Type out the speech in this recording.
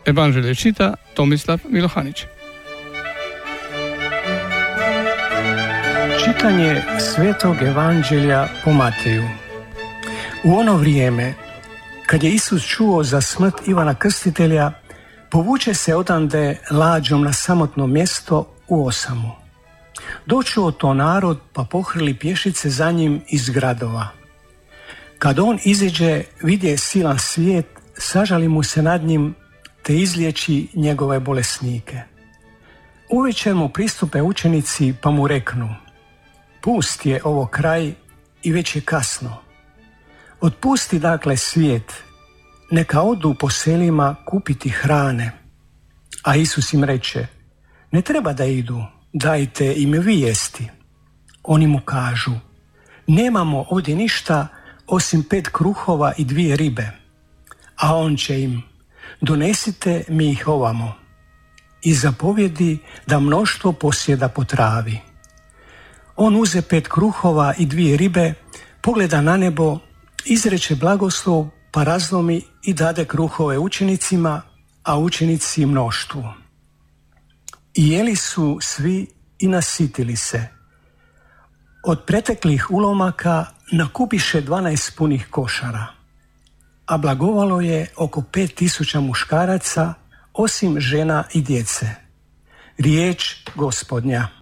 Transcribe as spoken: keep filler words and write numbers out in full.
Evanđelje čita Tomislav Milohanić. Čitanje Svetog Evanđelja po Mateju. U ono vrijeme, kad je Isus čuo za smrt Ivana Krstitelja, povuče se odande lađom na samotno mjesto u osamu. Dočuo to narod, pa pohrli pješice za njim iz gradova. Kad on iziđe, vidje silan svijet, sažali mu se nad njim, te izliječi njegove bolesnike. Uvečer mu pristupe učenici, pa mu reknu: pust je ovo kraj i već je kasno. Otpusti dakle svijet, neka odu po selima kupiti hrane. A Isus im reče: ne treba da idu, dajte im vi jesti. Oni mu kažu: nemamo ovdje ništa osim pet kruhova i dvije ribe. A on će im: donesite mi ih ovamo. I zapovjedi da mnoštvo posjeda po travi. On uze pet kruhova i dvije ribe, pogleda na nebo, izreče blagoslov, pa razlomi i dade kruhove učenicima, a učenici mnoštvu. I jeli su svi i nasitili se. Od preteklih ulomaka nakupiše dvanaest punih košara, a blagovalo je oko pet tisuća muškaraca, osim žena i djece. Riječ Gospodnja.